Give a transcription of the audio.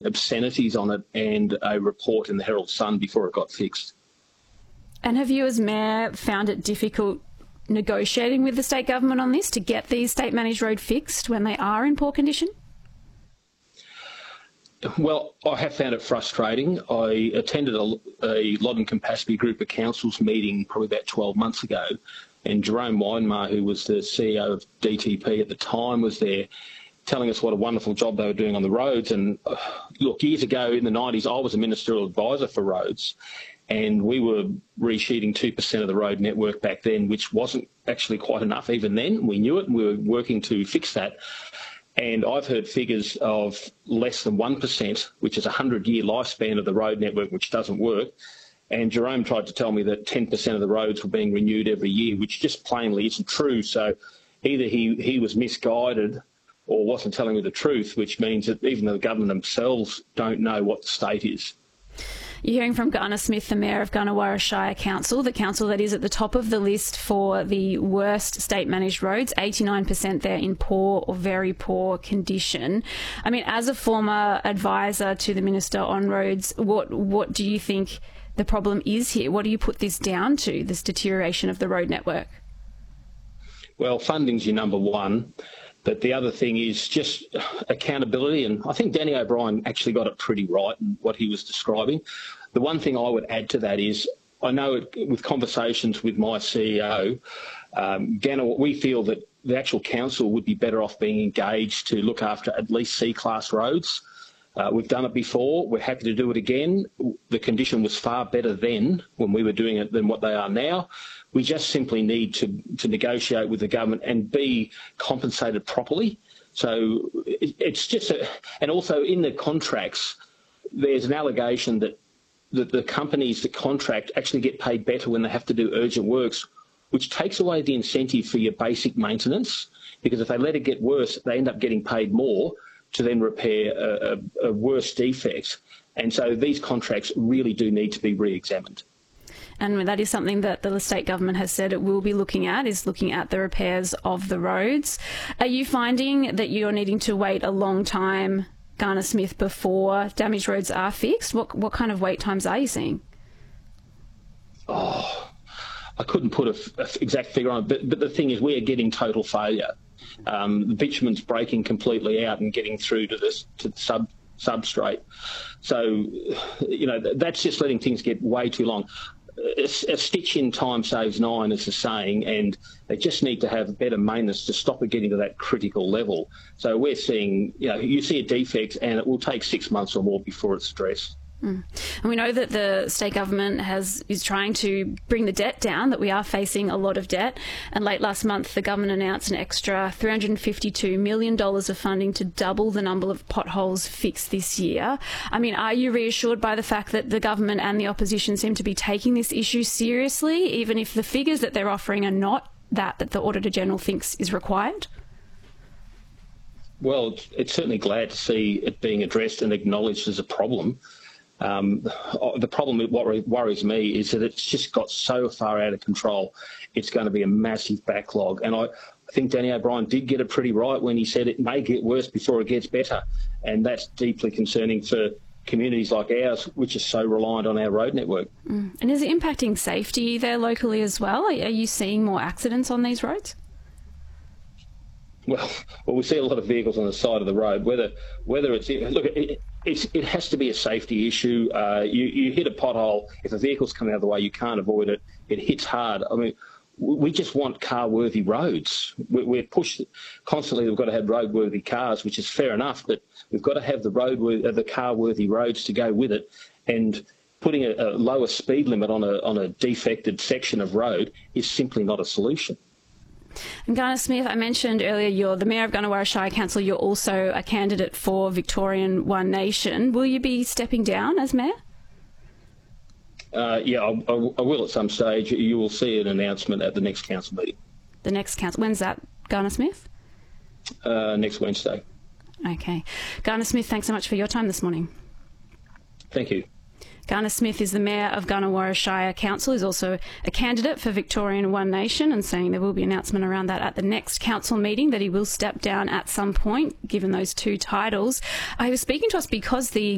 obscenities on it and a report in the Herald Sun before it got fixed. And have you as Mayor found it difficult negotiating with the state government on this to get these state managed roads fixed when they are in poor condition? Well, I have found it frustrating. I attended a Loddon Campaspe group of councils meeting probably about 12 months ago, and Jerome Weinmar, who was the CEO of DTP at the time, was there telling us what a wonderful job they were doing on the roads. And look, years ago in the 90s, I was a ministerial advisor for roads, and we were resheeting 2% of the road network back then, which wasn't actually quite enough even then. We knew it, and we were working to fix that. And I've heard figures of less than 1%, which is a 100-year lifespan of the road network, which doesn't work. And Jerome tried to tell me that 10% of the roads were being renewed every year, which just plainly isn't true. So either he was misguided or wasn't telling me the truth, which means that even the government themselves don't know what the state is. You're hearing from Garner Smith, the Mayor of Gunnewarra Shire Council, the council that is at the top of the list for the worst state-managed roads, 89% there in poor or very poor condition. I mean, as a former advisor to the Minister on roads, what do you think the problem is here? What do you put this down to, this deterioration of the road network? Well, funding's your number one. But the other thing is just accountability, and I think Danny O'Brien actually got it pretty right in what he was describing. The one thing I would add to that is, I know with conversations with my CEO, we feel that the actual council would be better off being engaged to look after at least C-class roads. We've done it before. We're happy to do it again. The condition was far better then when we were doing it than what they are now. We just simply need to negotiate with the government and be compensated properly. So it's just and also in the contracts, there's an allegation that the companies that contract actually get paid better when they have to do urgent works, which takes away the incentive for your basic maintenance, because if they let it get worse, they end up getting paid more to then repair a worse defect. And so these contracts really do need to be re-examined. And that is something that the state government has said it will be looking at, is looking at the repairs of the roads. Are you finding that you're needing to wait a long time, Garner Smith, before damaged roads are fixed? What kind of wait times are you seeing? Oh, I couldn't put an exact figure on it, but the thing is, we are getting total failure. The bitumen's breaking completely out and getting through to the substrate. So, that's just letting things get way too long. A stitch in time saves nine, is the saying, and they just need to have better maintenance to stop it getting to that critical level. So we're seeing, you see a defect and it will take 6 months or more before it's addressed. And we know that the state government is trying to bring the debt down, that we are facing a lot of debt. And late last month, the government announced an extra $352 million of funding to double the number of potholes fixed this year. I mean, are you reassured by the fact that the government and the opposition seem to be taking this issue seriously, even if the figures that they're offering are not that the Auditor-General thinks is required? Well, it's certainly glad to see it being addressed and acknowledged as a problem. The problem that worries me is that it's just got so far out of control. It's going to be a massive backlog. And I think Danny O'Brien did get it pretty right when he said it may get worse before it gets better. And that's deeply concerning for communities like ours, which are so reliant on our road network. And is it impacting safety there locally as well? Are you seeing more accidents on these roads? Well, we see a lot of vehicles on the side of the road. Whether it's it has to be a safety issue. You hit a pothole. If a vehicle's coming out of the way, you can't avoid it. It hits hard. I mean, we just want car-worthy roads. We're pushed constantly. We've got to have road-worthy cars, which is fair enough, but we've got to have the car-worthy roads to go with it. And putting a lower speed limit on a defected section of road is simply not a solution. And Garner Smith, I mentioned earlier you're the Mayor of Gunnewarra Shire Council. You're also a candidate for Victorian One Nation. Will you be stepping down as Mayor? Yeah, I will at some stage. You will see an announcement at the next council meeting. The next council. When's that, Garner Smith? Next Wednesday. Okay. Garner Smith, thanks so much for your time this morning. Thank you. Garner Smith is the Mayor of Gunnewarra Shire Council. He's also a candidate for Victorian One Nation, and saying there will be an announcement around that at the next council meeting, that he will step down at some point, given those two titles. He was speaking to us because the